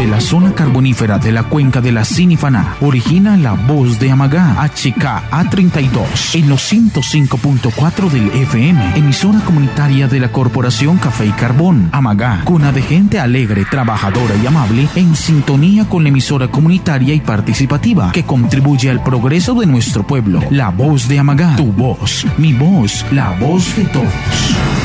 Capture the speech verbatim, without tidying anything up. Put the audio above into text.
de la zona carbonífera de la cuenca de la Sinifaná, origina La Voz de Amagá, H K A treinta y dos, en los ciento cinco punto cuatro del F M, emisora comunitaria de la Corporación Café y Carbón. Amagá, cuna de gente alegre, trabajadora y amable, en sintonía con la emisora comunitaria y participativa que contribuye al progreso de nuestro pueblo. La Voz de Amagá, tu voz, mi voz, la voz de todos.